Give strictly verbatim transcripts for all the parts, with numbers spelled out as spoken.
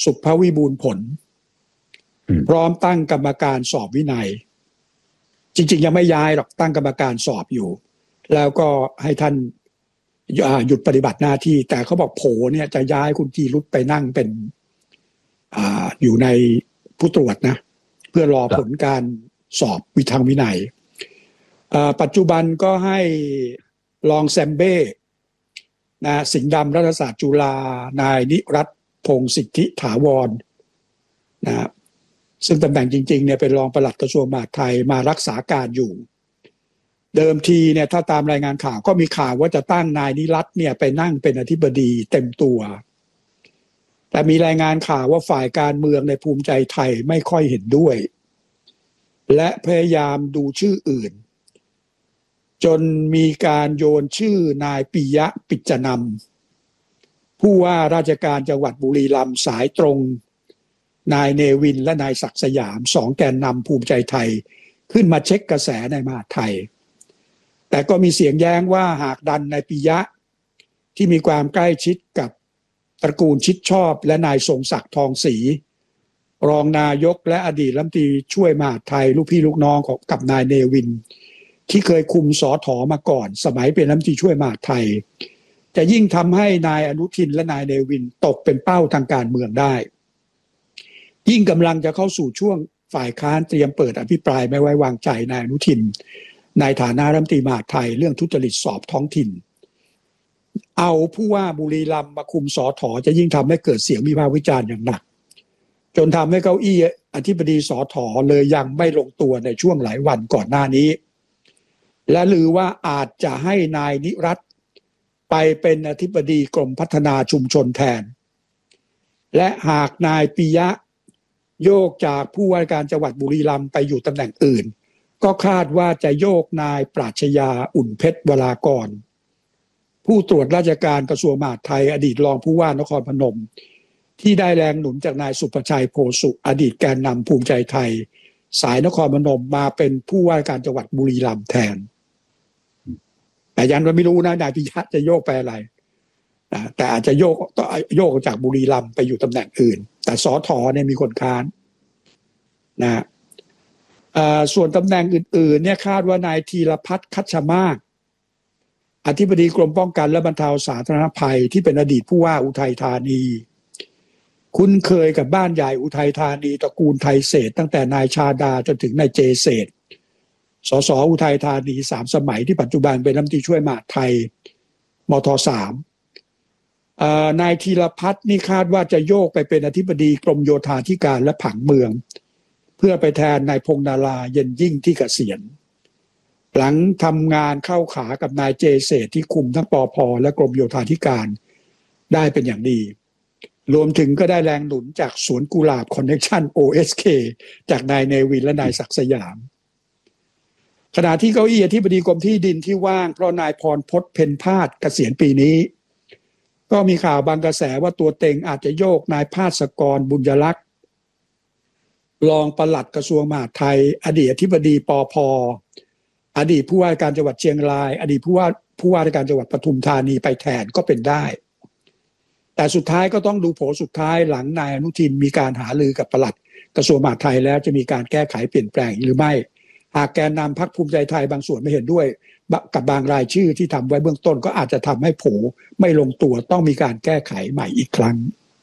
สุภวิบูลย์ผลพร้อมตั้งกรรมการสอบวินัยจริงๆยังไม่ย้ายหรอกตั้งกรรมการสอบอยู่แล้วก็ให้ท่านหยุดปฏิบัติหน้าที่แต่เขาบอกโผเนี่ยจะย้ายคุณจีรุตไปนั่งเป็น อ, อยู่ในผู้ตรวจนะเพื่อรอผลการสอบวิทางวินัยปัจจุบันก็ให้รองแซมเบ้นะสิงห์ดำรัฐศาสตร์จุฬานายนิรัตน์พงษ์สิทธิถาวรนะซึ่งตำแหน่งจริงๆเนี่ยเป็นรองปลัดกระทรวงมหาดไทยมารักษาการอยู่เดิมทีเนี่ยถ้าตามรายงานข่าวก็มีข่าวว่าจะตั้งนายนิรัตน์เนี่ยไปนั่งเป็นอธิบดีเต็มตัวแต่มีรายงานข่าวว่าฝ่ายการเมืองในภูมิใจไทยไม่ค่อยเห็นด้วยและพยายามดูชื่ออื่นจนมีการโยนชื่อนายปิยะปิจจนำผู้ว่าราชการจังหวัดบุรีรัมย์สายตรงนายเนวินและนายศักดิ์สยามสองแกนนำภูมิใจไทยขึ้นมาเช็คกระแสในมหาดไทยแต่ก็มีเสียงแย้งว่าหากดันนายปิยะที่มีความใกล้ชิดกับตระกูลชิดชอบและนายทรงศักดิ์ทองศรีรองนายกและอดีตรัฐมนตรีช่วยมหาดไทยลูกพี่ลูกน้องของกับนายเนวินที่เคยคุมสถมาก่อนสมัยเป็นรัฐมนตรีช่วยมหาดไทยจะยิ่งทำให้นายอนุทินและนายเนวินตกเป็นเป้าทางการเมืองได้ยิ่งกำลังจะเข้าสู่ช่วงฝ่ายค้านเตรียมเปิดอภิปรายไม่ไว้วางใจนายอนุทินในฐานะรัฐมนตรีมหาดไทยเรื่องทุจริตสอบท้องถิ่นเอาผู้ว่าบุรีรัมย์มาคุมสถจะยิ่งทำให้เกิดเสียงวิพากษ์วิจารณ์อย่างหนักจนทำให้เก้าอี้อธิบดีสถเลยยังไม่ลงตัวในช่วงหลายวันก่อนหน้านี้และลือว่าอาจจะให้นายนิรัตน์ไปเป็นอธิบดีกรมพัฒนาชุมชนแทนและหากนายปิยะโยกจากผู้ว่าการจังหวัดบุรีรัมย์ไปอยู่ตำแหน่งอื่นก็คาดว่าจะโยกนายปราชญาอุ่นเพชรวรากรผู้ตรวจราชการกระทรวงมหาดไทยอดีตรองผู้ว่านครพนมที่ได้แรงหนุนจากนายสุประชัยโพสุอดีตแกนนำภูมิใจไทยสายนครพนมมาเป็นผู้ว่าการจังหวัดบุรีรัมย์แทนแต่ยังไม่รู้นะนายปิยะจะโยกไปอะไรแต่อาจจะโยกโยกจากบุรีรัมย์ไปอยู่ตำแหน่งอื่นแต่สถเนี่ยมีคนค้านนะส่วนตำแหน่งอื่นๆเนี่ยคาดว่านายธีรพัฒน์คัชมาศอธิบดีกรมป้องกันและบรรเทาสาธารณภัยที่เป็นอดีตผู้ว่าอุทัยธานีคุ้นเคยกับบ้านใหญ่อุทัยธานีตระกูลไทยเศรษฐ์ตั้งแต่นายชาดาจนถึงนายเจเศรษฐ์สสอุทัยธานีสามสมัยที่ปัจจุบันเป็นรัฐมนตรีช่วยมหาดไทยมทสามนายธีรพัฒน์นี่คาดว่าจะโยกไปเป็นอธิบดีกรมโยธาธิการและผังเมืองเพื่อไปแทนนายพงษ์นาราเย็นยิ่งที่เกษียณหลังทำงานเข้าขากับนายเจเศรษฐ์ที่คุมทั้งปภและกรมโยธาธิการได้เป็นอย่างดีรวมถึงก็ได้แรงหนุนจากสวนกุหลาบคอนเนคชั่น โอ เอส เค จากนายเนวินและนายศักดิ์สยามขณะที่เก้าอี้อธิบดีกรมที่ดินที่ว่างเพราะนายพรพจน์เพ็ญพาสเกษียณปีนี้ก็มีข่าวบางกระแสว่าตัวเต็งอาจจะโยกนายภาสกรบุญยลักษณ์รองปลัดกระทรวงมหาดไทยอดีตอธิบดีปภอดีตผู้ว่าการจังหวัดเชียงรายอดีตผู้ว่าผู้ว่าราชการจังหวัดปทุมธานีไปแทนก็เป็นได้แต่สุดท้ายก็ต้องดูโผสุดท้ายหลังนายอนุทินมีการหารือกับปลัดกระทรวงมหาดไทยแล้วจะมีการแก้ไขเปลี่ยนแปลงหรือไม่หากแกนนำพรรคภูมิใจไทยบางส่วนไม่เห็นด้วยกับบางรายชื่อที่ทำไว้เบื้องต้นก็อาจจะทำให้โผไม่ลงตัวต้องมีการแก้ไขใหม่อีกครั้ง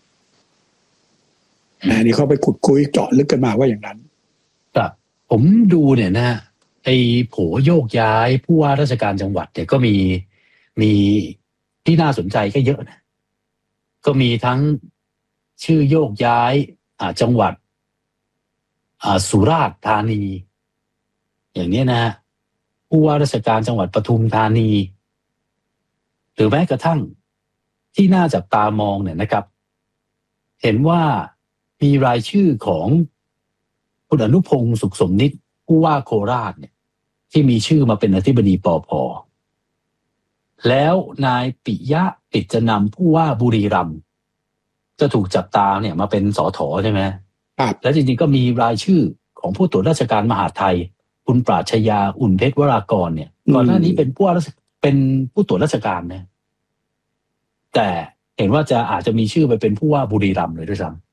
อันนี้เขาไปขุดคุยเจาะลึกกันมาว่าอย่างนั้นครับผมดูเนี่ยนะไอ้โผโยกย้ายผู้ว่าราชการจังหวัดเนี่ยก็มีมีที่น่าสนใจก็เยอะนะก็มีทั้งชื่อโยกย้ายอ่าจังหวัดอ่าสุราษฎร์ธานีอย่างนี้นะผู้ว่าราชการจังหวัดปทุมธานีหรือแม้กระทั่งที่น่าจับตามองเนี่ยนะครับเห็นว่ามีรายชื่อของคุณอนุพงศ์สุขสมนิตผู้ว่าโคราชเนี่ยที่มีชื่อมาเป็นอธิบดีปภแล้วนายปิยะปิจจนำผู้ว่าบุรีรัมย์จะถูกจับตาเนี่ยมาเป็นสถใช่ไหมครับและจริงๆก็มีรายชื่อของผู้ตรวจราชการมหาดไทยคุณปราชญาอุ่นเพชรวรากรเนี่ยก่อนหน้านี้เป็นผู้ว่าเป็นผู้ตรวจราชการนะแต่เห็นว่าจะอาจจะมีชื่อไปเป็นผู้ว่าบุรีรัมย์เลยด้วยซ้